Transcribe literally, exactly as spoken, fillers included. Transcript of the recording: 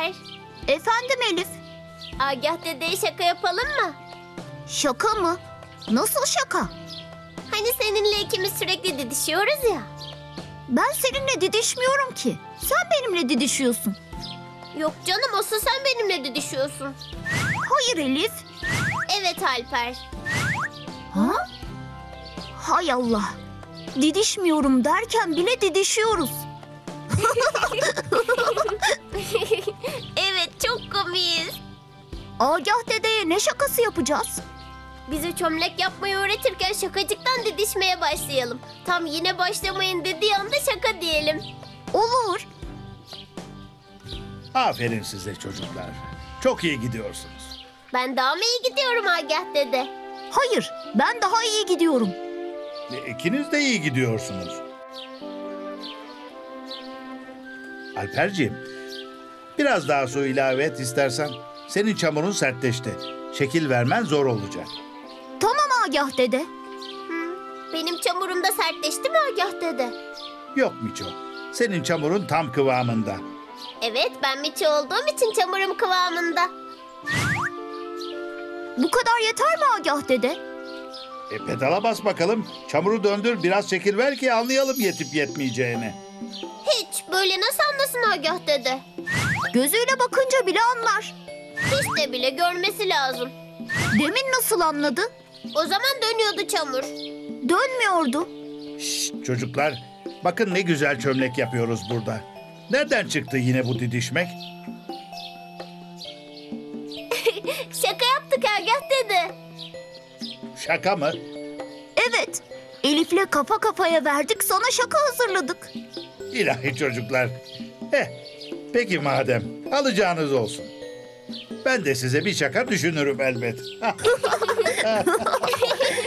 Alper. Efendim Elif? Agah dedeye şaka yapalım mı? Şaka mı? Nasıl şaka? Hani seninle ikimiz sürekli didişiyoruz ya. Ben seninle didişmiyorum ki. Sen benimle didişiyorsun. Yok canım, asıl sen benimle didişiyorsun. Hayır Elif. Evet Alper. Ha? Hay Allah. Didişmiyorum derken bile didişiyoruz. Evet, çok komiyiz. Agah dedeye ne şakası yapacağız? Bize çömlek yapmayı öğretirken şakacıktan didişmeye başlayalım. Tam yine başlamayın dediği anda şaka diyelim. Olur. Aferin size çocuklar. Çok iyi gidiyorsunuz. Ben daha mı iyi gidiyorum Agah dede? Hayır, ben daha iyi gidiyorum. E, İkiniz de iyi gidiyorsunuz. Alperciğim, biraz daha su ilave et istersen. Senin çamurun sertleşti. Şekil vermen zor olacak. Tamam Agah dede. Hı, benim çamurum da sertleşti mi Agah dede? Yok Miço, senin çamurun tam kıvamında. Evet, ben Miço olduğum için çamurum kıvamında. Bu kadar yeter mi Agah dede? E pedala bas bakalım. Çamuru döndür, biraz şekil ver ki anlayalım yetip yetmeyeceğini. Hiç, böyle nasıl anlasın Agah dede? Gözüyle bakınca bile anlar. Hiç de bile görmesi lazım. Demin nasıl anladı? O zaman dönüyordu çamur. Dönmüyordu. Şşt çocuklar, bakın ne güzel çömlek yapıyoruz burada. Nereden çıktı yine bu didişmek? Şaka yaptık Agah dede. Şaka mı? Evet. Elif'le kafa kafaya verdik, sana şaka hazırladık. İlahi çocuklar. Heh, peki madem, alacağınız olsun. Ben de size bir şaka düşünürüm elbet.